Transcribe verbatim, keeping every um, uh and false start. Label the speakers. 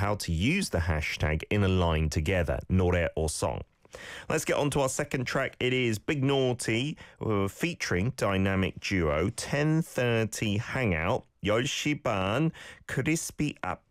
Speaker 1: how to use the hashtag in a line together, 노래 or song. Let's get on to our second track. It is Big Naughty uh, featuring dynamic duo ten thirty Hangout, 열 시 반 Crispy Up